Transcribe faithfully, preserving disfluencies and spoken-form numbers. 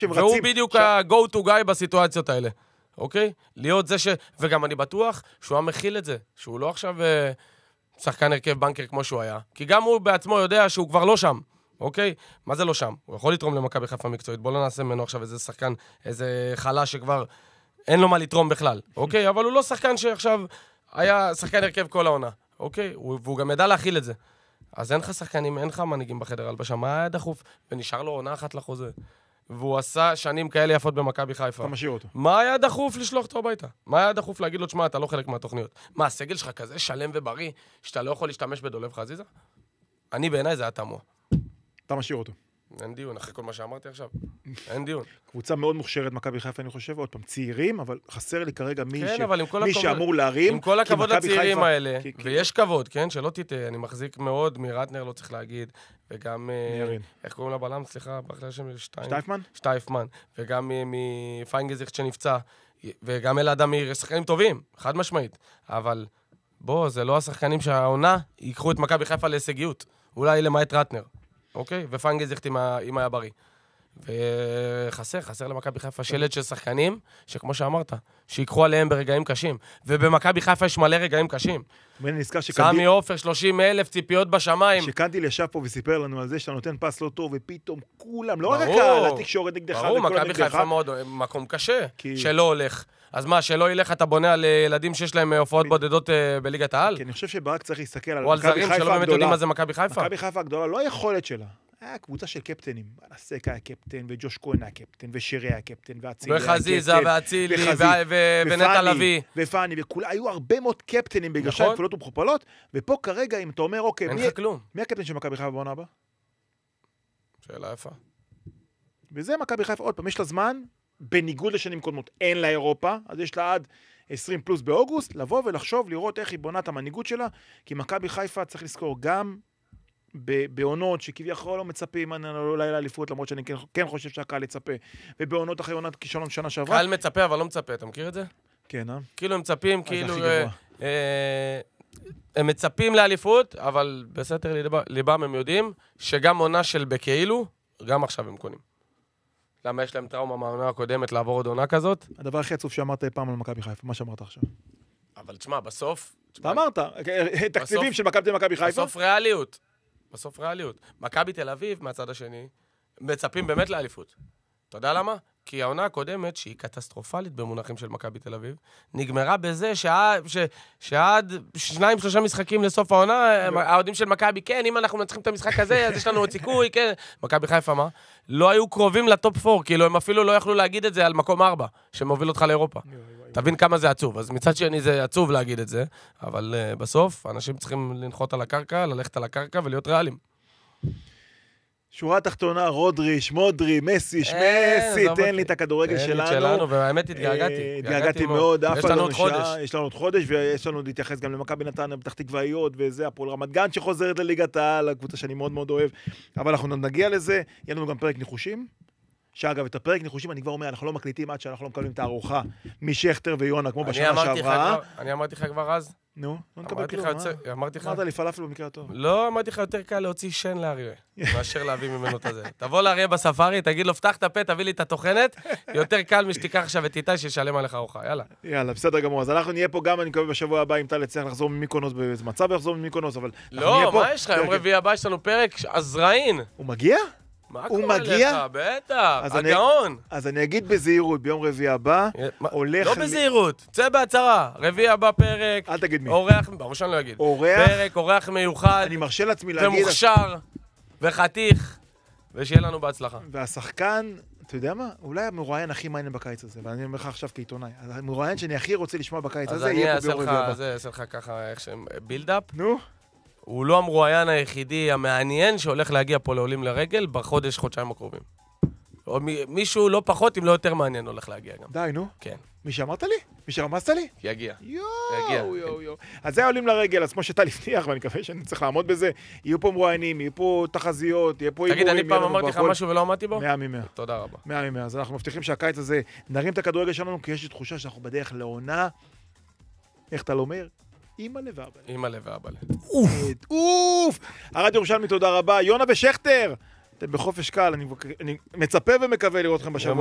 והוא בדיוק ה-go to guy בסיטואציות האלה. אוקיי? להיות זה ש... וגם אני בטוח שהוא היה מכיל את זה, שהוא לא עכשיו שחקן הרכב בנקר כמו שהוא היה, כי גם הוא בעצמו יודע שהוא כבר לא שם. אוקיי? מה זה לא שם? הוא יכול לתרום למכבי חיפה מקצועית, בוא לא נעשה ממנו עכשיו איזה שחקן, איזה חלש שכבר אין לו מה לתרום בכלל, אוקיי? אבל הוא לא שחקן שעכשיו היה שחקן הרכב כל העונה, אוקיי? והוא גם ידע להכיל את זה. אז אין לך שחקנים, אין לך מנהיגים בחדר הלבשה, מה היה דחוף? ונשאר לו עונה אחת לחוזה. והוא עשה שנים כאלה יפות במכבי חיפה. אתה משאיר אותו. מה היה דחוף לשלוח אותו הביתה? מה היה דחוף להגיד לו, תשמע, אתה לא חלק מהתוכניות? מה, הסגל שלך כזה שלם ובריא, שאתה לא יכול להשתמש בדולב חזיזה? אני בעיניי זה היה תמוה. אתה משאיר אותו. אין דיון, אחרי כל מה שאמרתי עכשיו. אין דיון. קבוצה מאוד מוכשרת, מכבי חיפה, אני חושב, עוד פעם, צעירים, אבל חסר לי כרגע מי, כן, ש... אבל עם כל מי הכבוד, שאמור להרים. עם כל הכבוד לצעירים חיפה... האלה, כי... ויש כבוד, כן, שלא תטעה, אני מחזיק מאוד מרטנר, לא צריך להגיד, וגם, איך קוראים לבלם, סליחה, באחלה שם, שטייפ... שטייפמן? שטייפמן, וגם מפיינגזיכט שנפצע, וגם אל אדמיר, שחקנים טובים, חד משמעית, אבל בוא, זה לא השחקנים שהעונה ייקחו את מכבי חיפה להישגיות, אולי למעט רטנר. אוקיי? ופיינגזיכט אם היה בריא. וחסר, חסר למכבי חיפה שלד של שחקנים, שכמו שאמרת, שיקחו עליהם ברגעים קשים. ובמכבי חיפה יש מלא רגעים קשים. סמי עופר, שלושים אלף ציפיות בשמיים. שקנדיל ישב פה וסיפר לנו על זה שאתה נותן פס לא טוב, ופתאום כולם, לא רק הקהל, התקשורת נגדך. ברור, מכבי חיפה מאוד, מקום קשה, שלא הולך. אז מה, שלא ילך, אתה בונה על ילדים שיש להם הופעות בודדות בליגת העל? כי אני חושב שברק צריך להסתכל על או על זרים שלא באמת יודעים מה זה מכבי חיפה. מכבי חיפה הגדולה, לא היכולת שלה. היה קבוצה של קפטנים. הסקה היה קפטן, וג'וש כהן היה קפטן, ושירי היה קפטן, ואצילי היה קפטן. וחזיזה, ואצילי, ונטע לביא. ופני, וכולה, היו הרבה מאוד קפטנים בגרשיים כפולות ומכופלות, ופה כרגע, אם אתה אומר, אוקיי, מי הקפטן של מכבי חיפה בעונה הבאה? שאלה יפה. וזה מכבי חיפה, עוד פעם, יש לה זמן, בניגוד לשנים קודמות, אין לה אירופה, אז יש לה עד עשרים פלוס באוגוסט, לבוא ולחשוב, לראות איך היא בונה את המנהיגות שלה, כי מכבי חיפה צריך לזכור גם בעונות שכביכול לא מצפים אולי לאליפות, למרות שאני כן חושב שהקהל יצפה, ובעונות אחרי עונת כישלון שנה שעברה. קהל מצפה, אבל לא מצפה, אתה מכיר את זה? כן, אה? כאילו הם מצפים, כאילו... הם מצפים לאליפות, אבל בסתר ליבם הם יודעים שגם עונה של בכאילו, גם עכשיו הם קונים. למה יש להם טראומה מהעונה הקודמת לעבור עוד עונה כזאת? הדבר הכי עצוב שאמרת פעם על מכבי חיפה, מה שאמרת עכשיו. אבל תשמע, בסוף... אתה אמרת, תקציבים של מכבי חיפה. בסוף ריאליות. בסוף ריאליות. מכבי תל אביב, מהצד השני, מצפים באמת לאליפות. אתה יודע למה? כי העונה הקודמת, שהיא קטסטרופלית במונחים של מכבי תל אביב, נגמרה בזה שעד, ש, שעד שניים, שלושה משחקים לסוף העונה, העודים של מכבי, כן, אם אנחנו מנצחים את המשחק הזה, אז יש לנו עוד סיכוי, כן. מכבי חיפה, מה? לא היו קרובים לטופ ארבע, כאילו הם אפילו לא יכלו להגיד את זה על מקום ארבע, שמוביל אותך לאירופה. תבין כמה זה עצוב. אז מצד שני זה עצוב להגיד את זה, אבל uh, בסוף, אנשים צריכים לנחות על הקרקע, ללכת על הקרקע ולהיות ריאליים. שורה תחתונה, רודרי, שמודרי, מסי, שמסי, תן לי את הכדורגל שלנו. תן לי שלנו, והאמת התגעגעתי. התגעגעתי מאוד, אף אחד לא נשאר. יש לנו עוד חודש, ויש לנו להתייחס גם למכבי נתניה, פתח תקוויות, וזה, הפועל רמת גן שחוזרת לליגת העל, הקבוצה שאני מאוד מאוד אוהב. אבל אנחנו נגיע לזה, יהיה לנו גם פרק ניחושים. שאגב, את הפרק ניחושים, אני כבר אומר, אנחנו לא מקליטים עד שאנחנו לא מקבלים את הארוחה משכטר ויונה, כמו בשנה שעברה. אני אמרתי לך כבר אז. נו, לא נקבל כלום, מה? אמרתי לך... אמרת לי פלאפל במקרה הטוב. לא, אמרתי לך יותר קל להוציא שן לאריה, מאשר להביא ממנו את הזה. תבוא לאריה בספארי, תגיד לו, פתח את הפה, תביא לי את התוכנת, יותר קל משתיקח עכשיו את איתי שישלם עליך ארוחה, יאללה. יאללה, בסדר גמור. אז אנחנו נהיה פה גם, אני מקווה בשבוע הבא, אם טל יצליח לחזור ממיקונוס באיזה מצב לחזור ממיקונוס, אבל... לא, מה יש לך? יום רביעי הבא יש לנו פרק עזראין. הוא מגיע? הוא מגיע? בטח, הגאון. אז אני אגיד בזהירות, ביום רביעי הבא, הולך... לא בזהירות, צא בהצהרה. רביעי הבא פרק. אל תגיד מי. אורח, ברור שאני לא אגיד. אורח. פרק, אורח מיוחד. אני מרשה לעצמי להגיד... ומוכשר, וחתיך, ושיהיה לנו בהצלחה. והשחקן, אתה יודע מה? אולי המרואיין הכי מעניין בקיץ הזה, ואני אומר לך עכשיו כעיתונאי. המרואיין שאני הכי רוצה לשמוע בקיץ הזה, יהיה פה ביום רביעי הבא. אז אני אעשה לך ככה, איך שהם... בילדאפ. נו. הוא לא המרואיין היחידי המעניין שהולך להגיע פה לעולים לרגל בחודש, חודשיים הקרובים. או מישהו לא פחות, אם לא יותר מעניין, הולך להגיע גם. די, נו. כן. מי שאמרת לי? מי שרמזת לי? יגיע. יואו, יואו, יואו. אז זה עולים לרגל, אז כמו שאתה לפניח, ואני מקווה שאני צריך לעמוד בזה, יהיו פה מרואיינים, יהיו פה תחזיות, יהיו פה אימורים. תגיד, אני פעם אמרתי לך משהו ולא עמדתי בו? מאה ממאה. תודה רבה. מאה ממאה. אז אנחנו מבטיחים שהקיץ הזה נרים את הכדורגל שלנו, כי יש לי תחושה שאנחנו בדרך לעונה. איך אתה לא אומר? אימא לב ואבא. אימא לב ואבא. אוף! אוף! הרדיו ירושלמי, תודה רבה. יונה ושכטר! אתם בחופש קל, אני, אני מצפה ומקווה לראות אתכם בשבוע